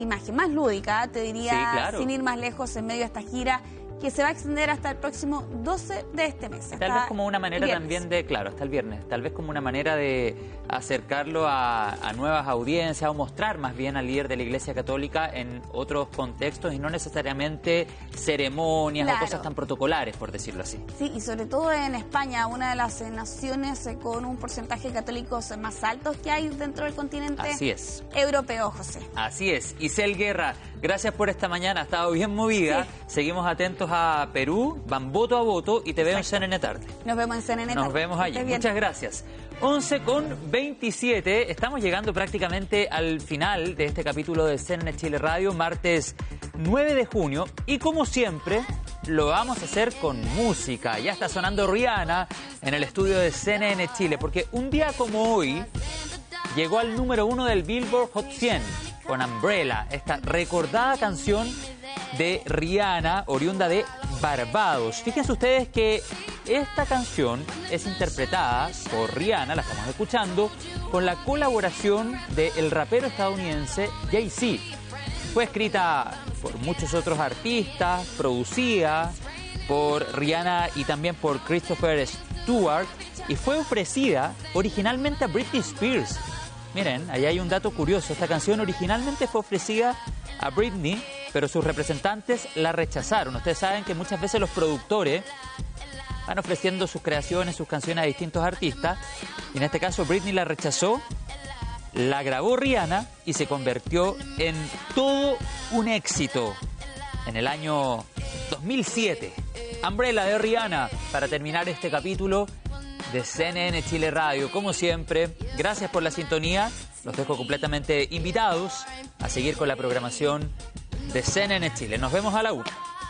imagen más lúdica, te diría, Sí, claro. sin ir más lejos, en medio de esta gira que se va a extender hasta el próximo 12 de este mes. Tal vez como una manera también de, claro, hasta el viernes, tal vez como una manera de acercarlo a nuevas audiencias o mostrar más bien al líder de la Iglesia Católica en otros contextos y no necesariamente ceremonias o cosas tan protocolares, por decirlo así. Sí, y sobre todo en España, una de las naciones con un porcentaje de católicos más altos que hay dentro del continente europeo, José. Así es. Isel Guerra, gracias por esta mañana, ha estado bien movida. Sí. Seguimos atentos a Perú, van voto a voto y te veo en CNN Tarde. Nos vemos en CNN Tarde. Nos vemos allí. Muchas gracias. 11:27, estamos llegando prácticamente al final de este capítulo de CNN Chile Radio, martes 9 de junio, y como siempre lo vamos a hacer con música. Ya está sonando Rihanna en el estudio de CNN Chile, porque un día como hoy llegó al número 1 del Billboard Hot 100 con Umbrella, esta recordada canción de Rihanna, oriunda de Barbados. Fíjense ustedes que esta canción es interpretada por Rihanna, la estamos escuchando, con la colaboración del rapero estadounidense Jay-Z. Fue escrita por muchos otros artistas, producida por Rihanna y también por Christopher Stewart, y fue ofrecida originalmente a Britney Spears. Miren, ahí hay un dato curioso. Esta canción originalmente fue ofrecida a Britney, pero sus representantes la rechazaron. Ustedes saben que muchas veces los productores van ofreciendo sus creaciones, sus canciones a distintos artistas, y en este caso Britney la rechazó, la grabó Rihanna y se convirtió en todo un éxito en el año 2007. Umbrella de Rihanna, para terminar este capítulo de CNN Chile Radio. Como siempre, gracias por la sintonía. Los dejo completamente invitados a seguir con la programación de CNN Chile. Nos vemos a la 1.